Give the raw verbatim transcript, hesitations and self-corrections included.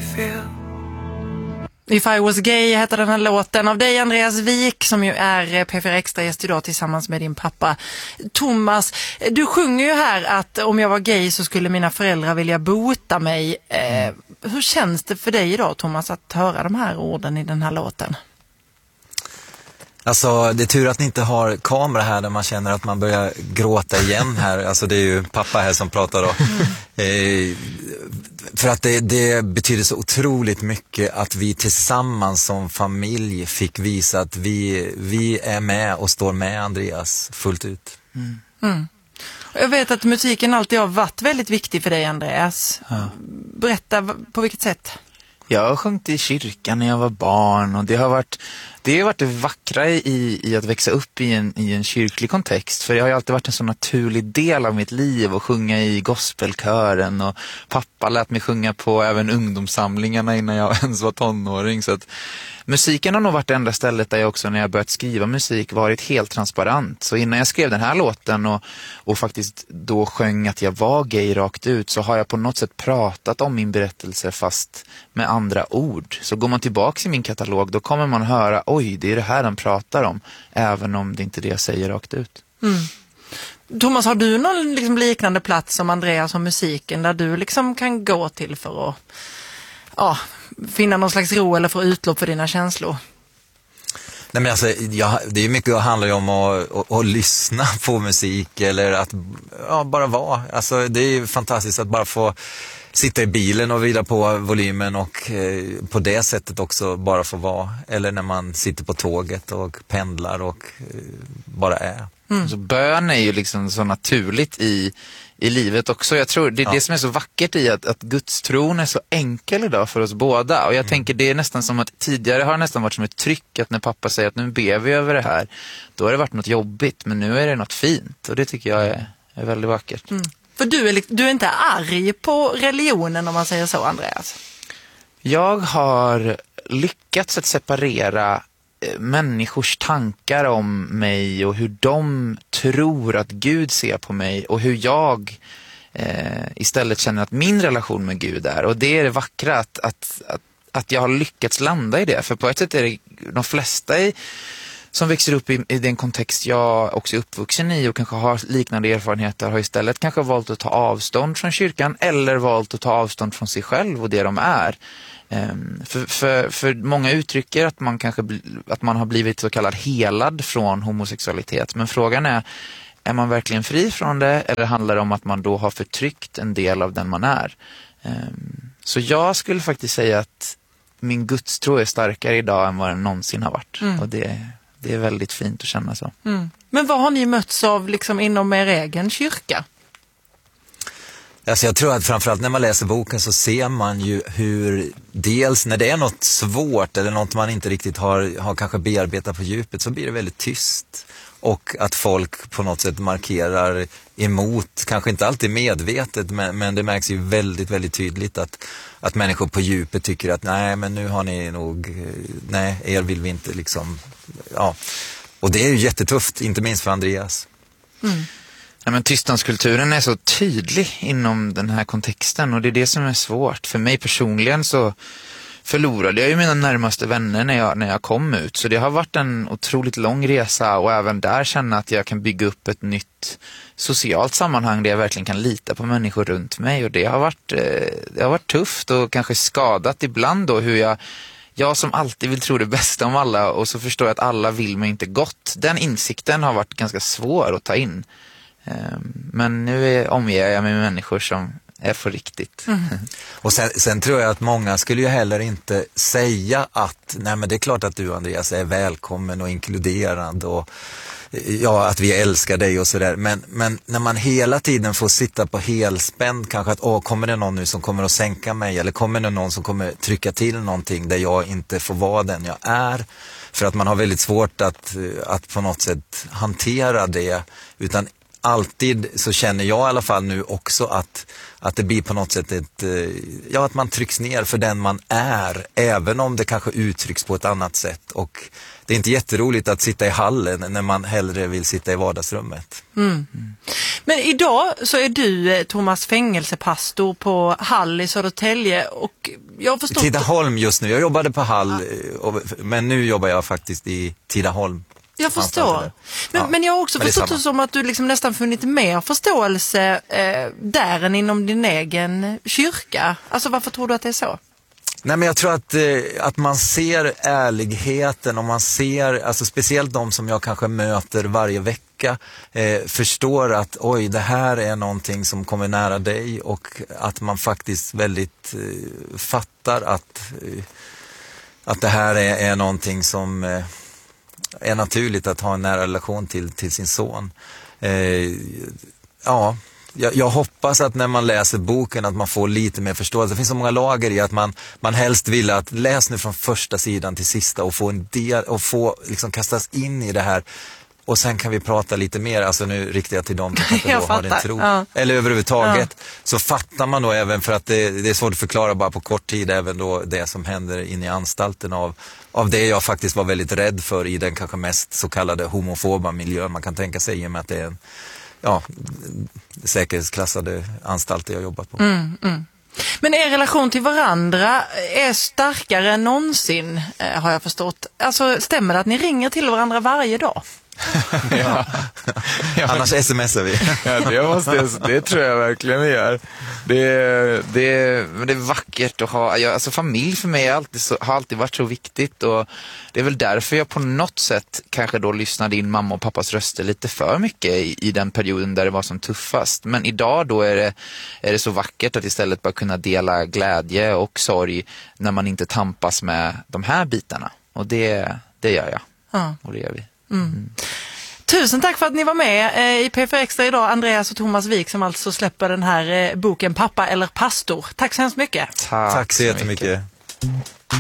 we feel. If I was gay heter den här låten av dig, Andreas Wik, som ju är P fyra Extra-gäst idag tillsammans med din pappa Thomas. Du sjunger ju här att om jag var gay så skulle mina föräldrar vilja bota mig. Eh, hur känns det för dig idag, Thomas, att höra de här orden i den här låten? Alltså, det är tur att ni inte har kamera här där man känner att man börjar gråta igen här. Alltså, det är ju pappa här som pratar då. Mm. Eh, för att det, det betyder så otroligt mycket att vi tillsammans som familj fick visa att vi, vi är med och står med Andreas fullt ut. Mm. Mm. Jag vet att musiken alltid har varit väldigt viktig för dig, Andreas. Ja. Berätta, på vilket sätt? Jag har sjungit i kyrkan när jag var barn och det har varit det har varit det vackra i, i att växa upp i en, i en kyrklig kontext. För det har ju alltid varit en så naturlig del av mitt liv att sjunga i gospelkören, och pappa lät mig sjunga på även ungdomssamlingarna innan jag ens var tonåring. Så att musiken har nog varit det enda stället där jag också, när jag börjat skriva musik, varit helt transparent. Så innan jag skrev den här låten och, och faktiskt då sjöng att jag var gay rakt ut, så har jag på något sätt pratat om min berättelse fast med andra ord. Så går man tillbaka i min katalog, då kommer man höra, oj, det är det här han pratar om, även om det inte är det jag säger rakt ut. Mm. Thomas, har du någon liksom liknande plats som Andreas och musiken där du liksom kan gå till för att ja, finna någon slags ro eller få utlopp för dina känslor? Nej, men alltså, jag, det är mycket att handla om att, att, att lyssna på musik eller att ja, bara vara. Alltså, det är fantastiskt att bara få sitta i bilen och vrida på volymen och eh, på det sättet också bara få vara. Eller när man sitter på tåget och pendlar och eh, bara är. Mm. Så bön är ju liksom så naturligt i, i livet också. Jag tror det är ja. det som är så vackert i att, att Guds tron är så enkel idag för oss båda. Och jag mm. tänker det är nästan som att tidigare har det nästan varit som ett tryck att när pappa säger att nu ber vi över det här, då har det varit något jobbigt, men nu är det något fint. Och det tycker jag är, är väldigt vackert. Mm. För du är, du är inte arg på religionen, om man säger så, Andreas? Jag har lyckats att separera människors tankar om mig och hur de tror att Gud ser på mig och hur jag eh, istället känner att min relation med Gud är. Och det är det vackra att, att, att, att jag har lyckats landa i det. För på ett sätt är det de flesta i, som växer upp i, i den kontext jag också är uppvuxen i och kanske har liknande erfarenheter, har istället kanske valt att ta avstånd från kyrkan eller valt att ta avstånd från sig själv och det de är. Um, för, för, för många uttrycker att man kanske bli, att man har blivit så kallad helad från homosexualitet. Men frågan är, är man verkligen fri från det, eller handlar det om att man då har förtryckt en del av den man är? Um, så jag skulle faktiskt säga att min gudstro är starkare idag än vad den någonsin har varit. Mm. Och det, det är väldigt fint att känna så. Mm. Men vad har ni mötts av liksom inom er egen kyrka? Alltså jag tror att framförallt när man läser boken så ser man ju hur dels när det är något svårt eller något man inte riktigt har, har kanske bearbetat på djupet, så blir det väldigt tyst. Och att folk på något sätt markerar emot, kanske inte alltid medvetet, men, men det märks ju väldigt, väldigt tydligt att, att människor på djupet tycker att nej, men nu har ni nog, nej, er vill vi inte liksom, ja. Och det är ju jättetufft, inte minst för Andreas. Mm. Ja, men tystnadskulturen är så tydlig inom den här kontexten, och det är det som är svårt. För mig personligen så förlorade jag ju mina närmaste vänner när jag, när jag kom ut. Så det har varit en otroligt lång resa, och även där känna att jag kan bygga upp ett nytt socialt sammanhang där jag verkligen kan lita på människor runt mig. Och det har varit, det har varit tufft och kanske skadat ibland då, hur jag Jag som alltid vill tro det bästa om alla, och så förstår jag att alla vill mig inte gott. Den insikten har varit ganska svår att ta in. Men nu är, omger jag mig med människor som är för riktigt. Mm. Och sen, sen tror jag att många skulle ju heller inte säga att nej, men det är klart att du, Andreas, är välkommen och inkluderande och ja, att vi älskar dig och sådär. Men, men när man hela tiden får sitta på helspänn, kanske att åh, kommer det någon nu som kommer att sänka mig, eller kommer det någon som kommer trycka till någonting där jag inte får vara den jag är, för att man har väldigt svårt att, att på något sätt hantera det, utan alltid så känner jag i alla fall nu också att, att det blir på något sätt ett, ja, att man trycks ner för den man är, även om det kanske uttrycks på ett annat sätt. Och det är inte jätteroligt att sitta i hallen när man hellre vill sitta i vardagsrummet. Mm. Mm. Men idag så är du, Thomas, fängelsepastor på Hall i Södertälje, och jag har förstått... Tidaholm just nu. Jag jobbade på Hall, ja. Men nu jobbar jag faktiskt i Tidaholm. Jag förstår. Men, ja, men jag har också förstått det som att du liksom nästan funnit mer förståelse eh, där än inom din egen kyrka. Alltså varför tror du att det är så? Nej, men jag tror att, eh, att man ser ärligheten, och man ser, alltså speciellt de som jag kanske möter varje vecka, eh, förstår att oj, det här är någonting som kommer nära dig, och att man faktiskt väldigt eh, fattar att, eh, att det här är, är någonting som eh, är naturligt att ha en nära relation till, till sin son. Eh, ja... Jag, jag hoppas att när man läser boken att man får lite mer förståelse. Det finns så många lager i att man, man helst vill att läs nu från första sidan till sista och få en del, och få liksom kastas in i det här. Och sen kan vi prata lite mer, alltså nu riktar jag till dem som inte då har en tro. Ja. Eller överhuvudtaget, ja. Så fattar man då även, för att det, det är svårt att förklara bara på kort tid, även då det som händer inne i anstalten av, av det jag faktiskt var väldigt rädd för i den kanske mest så kallade homofoba miljön man kan tänka sig, i och med att det är en ja, säkerhetsklassade anstalter jag jobbat på. Mm, mm. Men er relation till varandra är starkare än någonsin, har jag förstått. Alltså, stämmer det att ni ringer till varandra varje dag? Ja. Ja. Annars smsar vi. Ja, det, måste, det tror jag verkligen vi gör. Det, det, det är vackert att ha, alltså familj för mig är alltid så, har alltid varit så viktigt, och det är väl därför jag på något sätt kanske då lyssnade in mamma och pappas röster lite för mycket i, i den perioden där det var som tuffast. Men idag då är det, är det så vackert att istället bara kunna dela glädje och sorg när man inte tampas med de här bitarna. Och det, det gör jag. Ja. Och det gör vi. Mm. Mm. Tusen tack för att ni var med i P F Extra idag, Andreas och Thomas Wik, som alltså släpper den här boken Pappa eller pastor. Tack så hemskt mycket. Tack, tack så jättemycket.